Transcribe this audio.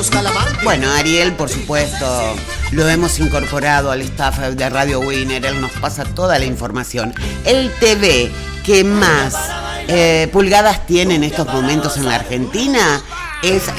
los calamantes. Bueno, Ariel, por supuesto, lo hemos incorporado al staff de Radio Winner. Él nos pasa toda la información. El TV que más pulgadas tiene en estos momentos en la Argentina es